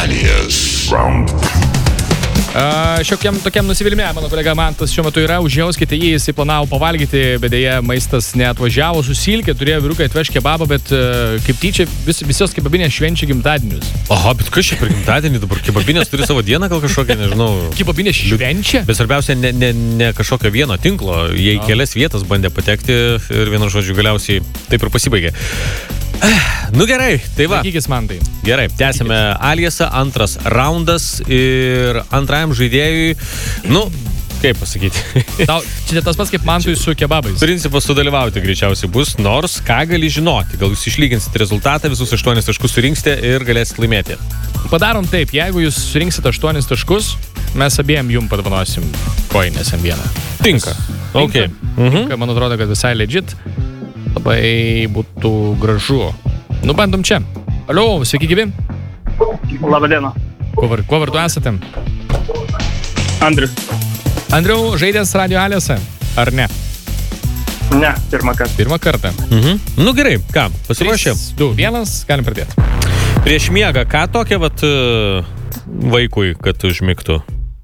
Alias Round. Šiokiam tokiam nusivylimė, mano kolega Mantas šiuo metu yra, užjauskite jį, jisai planavo pavalgyti, bet dėja maistas neatvažiavo, susilkė, turėjo vyrukai atvežti kebabą, bet kaip tyčia visos kebabinės švenčia gimtadienius. Oho, bet kas čia per gimtadienį dabar? Kebabinės turi savo dieną gal kažkokią, nežinau. Kebabinės švenčia? Bet svarbiausia, ne kažkokio vieno tinklo, jie į kelias vietas bandė patekti ir vienu žodžiu galiausiai taip ir pasibaigė. Nu gerai, tai va. Sakykis man tai. Gerai, tęsime Aliasą, antras raundas ir antrajam žaidėjui, kaip pasakyti. Čia tas pats kaip Mantui su kebabais. Principas sudalyvauti greičiausiai bus, nors ką gali žinoti. Gal jūs išlyginsite rezultatą, visus 8 taškus surinksite ir galėsite laimėti. Padarom taip, jeigu jūs surinksite 8 taškus, mes abiem jum padovanosim koinės M1. Tinka. Ok. Tinka, man atrodo, kad visai legit. Labai būtų gražu. Bandom čia. Alio, sveiki gyvi. Labadiena. Kuo vardu esate? Andrius. Andriau, žaidęs Radio Aliasą, ar ne? Ne, pirmą kartą. Pirmą kartą. Nu gerai, ką, pasiruošė? 3, 2, 1, galim pradėti. Prieš miegą, ką tokia vaikui, kad užmigtų?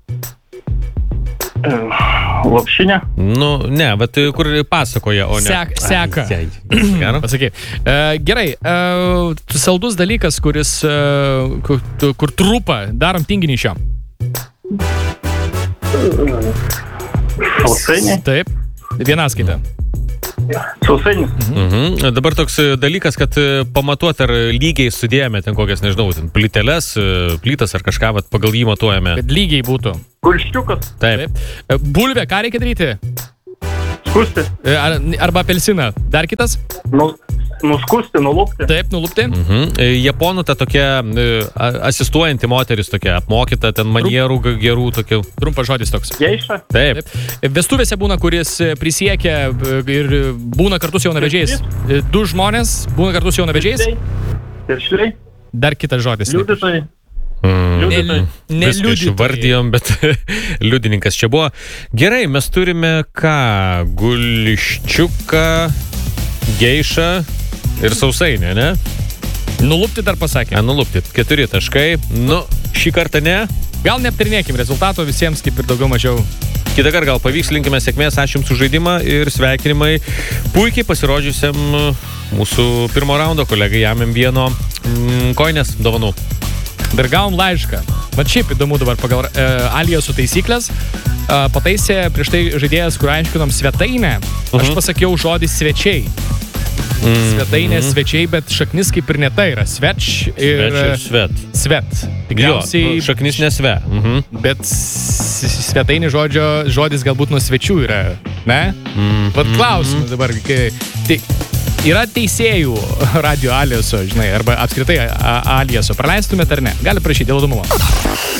Lopšinė? Ne, bet kur pasakoja, o ne... Seka. Pasakyk. Gerai, saldus dalykas, kur trupa, darom tinginį iš jo. Sausainiai? Taip, vieną skaitą. Sausainis? Dabar toks dalykas, kad pamatuot ar lygiai sudėjome ten kokias, nežinau, plyteles, plytas ar kažką, pagal jį matuojame. Kad lygiai būtų. Kulščiukas? Taip. Bulvė, ką reikia daryti? Skusti. Arba apelsiną. Dar kitas? Nuskusti, nulupti. Taip, nulupti. Japonų ta tokia asistuojanti moteris tokia, apmokyta ten manierų gerų tokių. Trumpas žodis toks. Geiša? Taip. Vestuvėse būna, kuris prisiekia ir būna kartu su jaunavedžiais. 2 žmonės būna kartu su jaunavedžiais. Piršliai? Dar kitas žodis. Liudytojai? Viską išvardijom, bet liudininkas čia buvo. Gerai, mes turime ką? Guliščiuką, geišą ir sausainį, ne? Nulupti dar pasakė. Nulupti. 4 taškai. Šį kartą ne. Gal neaptarinėkim rezultato visiems, kaip ir daugiau mažiau. Kitą kartą gal pavyks, linkime sėkmės, ačiū Jums už žaidimą ir sveikinimai puikiai pasirodžiusiam mūsų pirmo raundo kolegai jam M1 koinės dovanų. Dar gavom laišką. Bet šiaip įdomu dabar pagal Aliasų taisyklės. Pataisė prieš tai žaidėjas, kur aiškinom svetainę. Aš pasakiau žodį svečiai. Svetainė svečiai, bet šaknis kaip ir ne tai yra. Sveč ir svet. Tikriausiai šaknis nesve. Bet svetainė žodis galbūt nuo svečių yra. Ne? Vat klausimas dabar. Tai yra teisėjų Radio Aliaso, žinai, arba apskritai Aliaso. Praleistumėt ar ne? Gali prašyti dėl įdomumo.